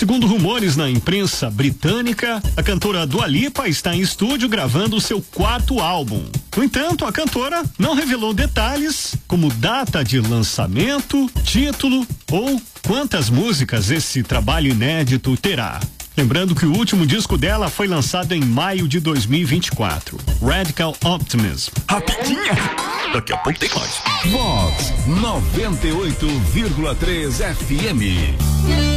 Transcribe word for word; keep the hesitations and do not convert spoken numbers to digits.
Segundo rumores na imprensa britânica, a cantora Dua Lipa está em estúdio gravando o seu quarto álbum. No entanto, a cantora não revelou detalhes como data de lançamento, título ou quantas músicas esse trabalho inédito terá. Lembrando que o último disco dela foi lançado em maio de dois mil e vinte e quatro, Radical Optimism. Rapidinha, daqui a pouco tem mais. Vox noventa e oito vírgula três F M.